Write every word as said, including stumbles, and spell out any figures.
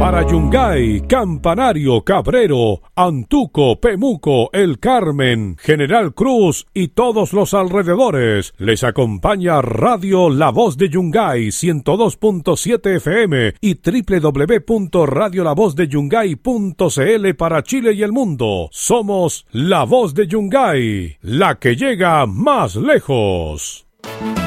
Para Yungay, Campanario, Cabrero, Antuco, Pemuco, El Carmen, General Cruz y todos los alrededores, les acompaña Radio La Voz de Yungay ciento dos punto siete F M y doble u doble u doble u punto radio la voz de yungay punto c l para Chile y el mundo. Somos La Voz de Yungay, la que llega más lejos.